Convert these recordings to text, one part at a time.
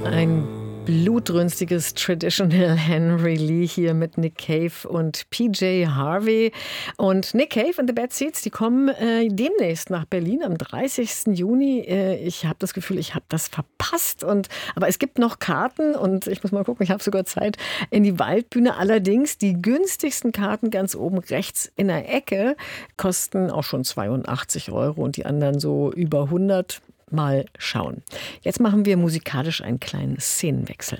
Ein blutrünstiges Traditional Henry Lee hier mit Nick Cave und PJ Harvey. Und Nick Cave und The Bad Seeds, die kommen demnächst nach Berlin am 30. Juni. Ich habe das Gefühl, ich habe das verpasst. Aber es gibt noch Karten und ich muss mal gucken, ich habe sogar Zeit in die Waldbühne. Allerdings die günstigsten Karten ganz oben rechts in der Ecke kosten auch schon 82 Euro und die anderen so über 100. Mal schauen. Jetzt machen wir musikalisch einen kleinen Szenenwechsel.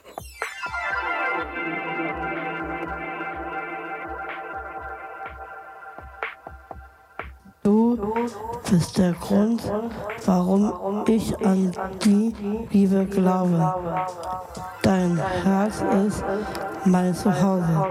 Du bist der Grund, warum ich an die Liebe glaube. Dein Herz ist mein Zuhause.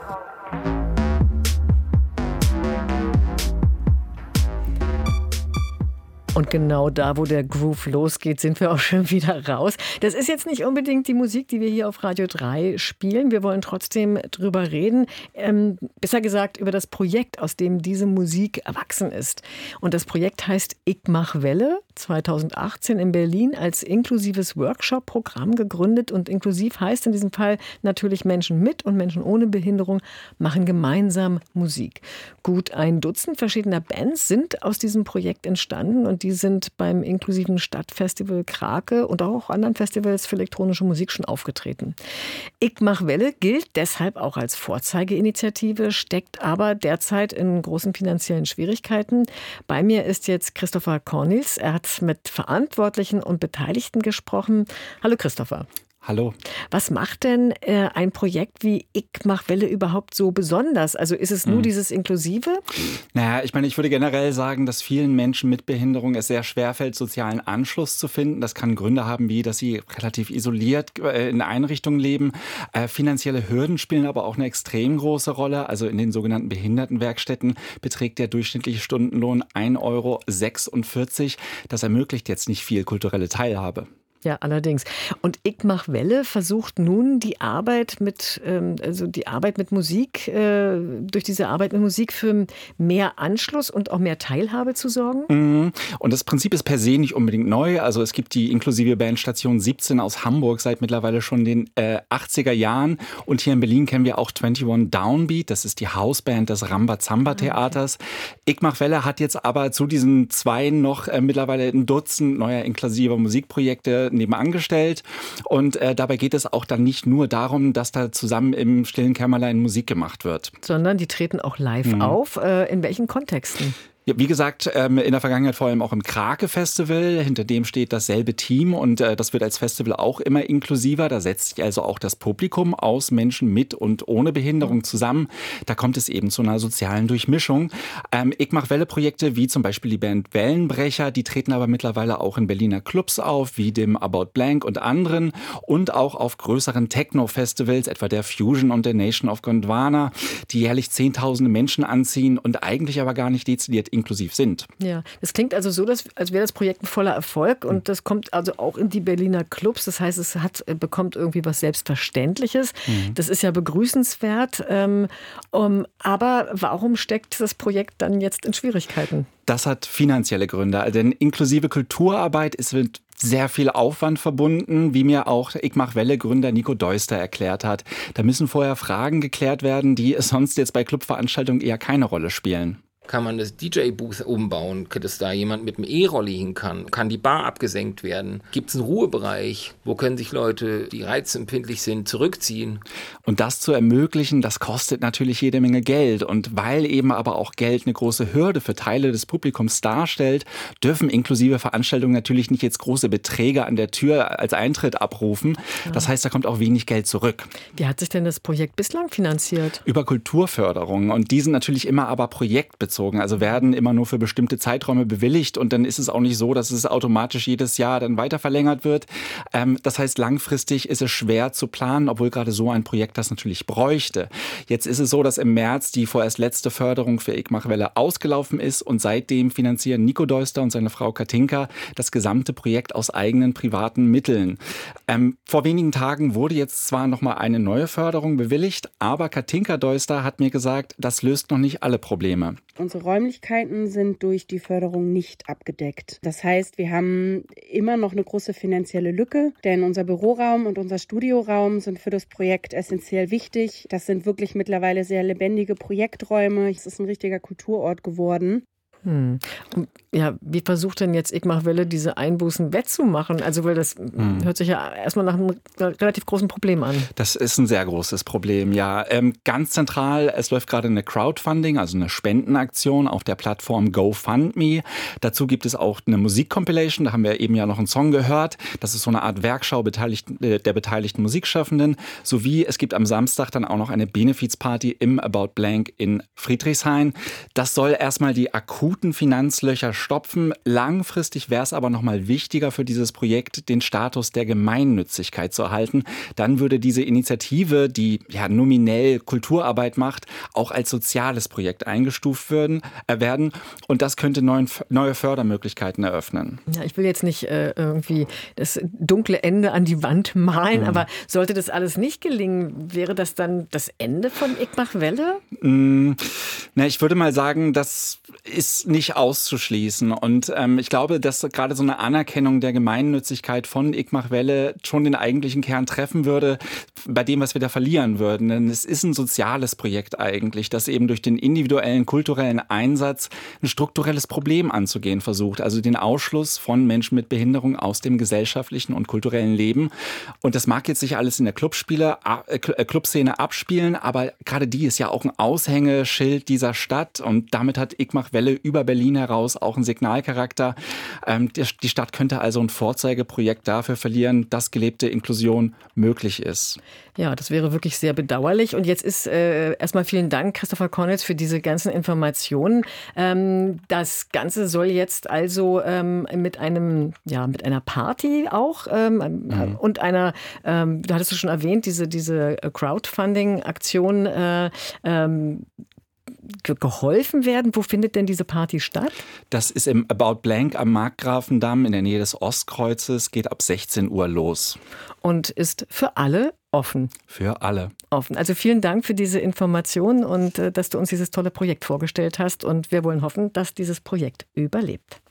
Und genau da, wo der Groove losgeht, sind wir auch schon wieder raus. Das ist jetzt nicht unbedingt die Musik, die wir hier auf Radio 3 spielen. Wir wollen trotzdem drüber reden. Besser gesagt über das Projekt, aus dem diese Musik erwachsen ist. Und das Projekt heißt Ich mach Welle, 2018 in Berlin als inklusives Workshop-Programm gegründet. Und inklusiv heißt in diesem Fall natürlich Menschen mit und Menschen ohne Behinderung machen gemeinsam Musik. Gut ein Dutzend verschiedener Bands sind aus diesem Projekt entstanden und die sind beim inklusiven Stadtfestival Krake und auch anderen Festivals für elektronische Musik schon aufgetreten. Ich mach Welle gilt deshalb auch als Vorzeigeinitiative, steckt aber derzeit in großen finanziellen Schwierigkeiten. Bei mir ist jetzt Christopher Cornils. Er hat mit Verantwortlichen und Beteiligten gesprochen. Hallo Christopher. Hallo. Was macht denn ein Projekt wie Ich mach Welle überhaupt so besonders? Also ist es nur dieses Inklusive? Naja, ich würde generell sagen, dass vielen Menschen mit Behinderung es sehr schwerfällt, sozialen Anschluss zu finden. Das kann Gründe haben, wie dass sie relativ isoliert in Einrichtungen leben. Finanzielle Hürden spielen aber auch eine extrem große Rolle. Also in den sogenannten Behindertenwerkstätten beträgt der durchschnittliche Stundenlohn 1,46 €. Das ermöglicht jetzt nicht viel kulturelle Teilhabe. Ja, allerdings. Und Ich mach Welle versucht nun die Arbeit mit Musik, durch diese Arbeit mit Musik für mehr Anschluss und auch mehr Teilhabe zu sorgen. Und das Prinzip ist per se nicht unbedingt neu. Also es gibt die inklusive Band Station 17 aus Hamburg seit mittlerweile schon den 80er Jahren. Und hier in Berlin kennen wir auch 21 Downbeat. Das ist die Hausband des Rambazamba-Theaters. Ich mach Welle hat jetzt aber zu diesen zwei noch mittlerweile ein Dutzend neuer inklusiver Musikprojekte nebenan gestellt. Und dabei geht es auch dann nicht nur darum, dass da zusammen im stillen Kämmerlein Musik gemacht wird. Sondern die treten auch live auf. In welchen Kontexten? Ja, wie gesagt, in der Vergangenheit vor allem auch im Krake-Festival, hinter dem steht dasselbe Team und das wird als Festival auch immer inklusiver. Da setzt sich also auch das Publikum aus Menschen mit und ohne Behinderung zusammen. Da kommt es eben zu einer sozialen Durchmischung. Ich mach Welle-Projekte wie zum Beispiel die Band Wellenbrecher, die treten aber mittlerweile auch in Berliner Clubs auf, wie dem About Blank und anderen und auch auf größeren Techno-Festivals, etwa der Fusion und der Nation of Gondwana, die jährlich Zehntausende Menschen anziehen und eigentlich aber gar nicht dezidiert inklusiv sind. Ja, es klingt also so, als wäre das Projekt ein voller Erfolg und das kommt also auch in die Berliner Clubs. Das heißt, es bekommt irgendwie was Selbstverständliches. Das ist ja begrüßenswert. Aber warum steckt das Projekt dann jetzt in Schwierigkeiten? Das hat finanzielle Gründe. Denn inklusive Kulturarbeit ist mit sehr viel Aufwand verbunden, wie mir auch Ich mach Welle-Gründer Nico Deuster erklärt hat. Da müssen vorher Fragen geklärt werden, die sonst jetzt bei Clubveranstaltungen eher keine Rolle spielen. Kann man das DJ-Booth umbauen, dass da jemand mit einem E-Rolli hin kann? Kann die Bar abgesenkt werden? Gibt es einen Ruhebereich? Wo können sich Leute, die reizempfindlich sind, zurückziehen? Und das zu ermöglichen, das kostet natürlich jede Menge Geld. Und weil eben aber auch Geld eine große Hürde für Teile des Publikums darstellt, dürfen inklusive Veranstaltungen natürlich nicht jetzt große Beträge an der Tür als Eintritt abrufen. Ja. Das heißt, da kommt auch wenig Geld zurück. Wie hat sich denn das Projekt bislang finanziert? Über Kulturförderung. Und die sind natürlich immer aber projektbezogen. Also werden immer nur für bestimmte Zeiträume bewilligt und dann ist es auch nicht so, dass es automatisch jedes Jahr dann weiter verlängert wird. Das heißt, langfristig ist es schwer zu planen, obwohl gerade so ein Projekt das natürlich bräuchte. Jetzt ist es so, dass im März die vorerst letzte Förderung für Ich mach Welle ausgelaufen ist und seitdem finanzieren Nico Deuster und seine Frau Katinka das gesamte Projekt aus eigenen privaten Mitteln. Vor wenigen Tagen wurde jetzt zwar nochmal eine neue Förderung bewilligt, aber Katinka Deuster hat mir gesagt, das löst noch nicht alle Probleme. Unsere Räumlichkeiten sind durch die Förderung nicht abgedeckt. Das heißt, wir haben immer noch eine große finanzielle Lücke, denn unser Büroraum und unser Studioraum sind für das Projekt essentiell wichtig. Das sind wirklich mittlerweile sehr lebendige Projekträume. Es ist ein richtiger Kulturort geworden. Ja, wie versucht denn jetzt Igmar Welle diese Einbußen wettzumachen? Also, weil das hört sich ja erstmal nach einem relativ großen Problem an. Das ist ein sehr großes Problem, ja. Ganz zentral, es läuft gerade eine Crowdfunding, also eine Spendenaktion auf der Plattform GoFundMe. Dazu gibt es auch eine Musikcompilation, da haben wir eben ja noch einen Song gehört. Das ist so eine Art Werkschau der beteiligten Musikschaffenden. Sowie es gibt am Samstag dann auch noch eine Benefizparty im About Blank in Friedrichshain. Das soll erstmal die akuten Finanzlöcher stopfen. Langfristig wäre es aber noch mal wichtiger für dieses Projekt, den Status der Gemeinnützigkeit zu erhalten. Dann würde diese Initiative, die ja nominell Kulturarbeit macht, auch als soziales Projekt eingestuft werden. Und das könnte neue Fördermöglichkeiten eröffnen. Ja, ich will jetzt nicht irgendwie das dunkle Ende an die Wand malen, aber sollte das alles nicht gelingen, wäre das dann das Ende von Igmar Welle? Ich würde mal sagen, das ist nicht auszuschließen. Und ich glaube, dass gerade so eine Anerkennung der Gemeinnützigkeit von Igmar Welle schon den eigentlichen Kern treffen würde, bei dem, was wir da verlieren würden. Denn es ist ein soziales Projekt eigentlich, das eben durch den individuellen kulturellen Einsatz ein strukturelles Problem anzugehen versucht. Also den Ausschluss von Menschen mit Behinderung aus dem gesellschaftlichen und kulturellen Leben. Und das mag jetzt sich alles in der Clubszene abspielen, aber gerade die ist ja auch ein Aushängeschild dieser Stadt. Und damit hat Igmar Welle über Berlin heraus auch einen Signalcharakter. Die Stadt könnte also ein Vorzeigeprojekt dafür verlieren, dass gelebte Inklusion möglich ist. Ja, das wäre wirklich sehr bedauerlich. Und jetzt ist erstmal vielen Dank, Christopher Konitz, für diese ganzen Informationen. Das Ganze soll jetzt also mit einer Party auch und einer, du hattest es schon erwähnt, diese Crowdfunding-Aktion geholfen werden. Wo findet denn diese Party statt? Das ist im About Blank am Markgrafendamm in der Nähe des Ostkreuzes, geht ab 16 Uhr los. Und ist für alle offen. Für alle. Offen. Also vielen Dank für diese Informationen und dass du uns dieses tolle Projekt vorgestellt hast. Und wir wollen hoffen, dass dieses Projekt überlebt.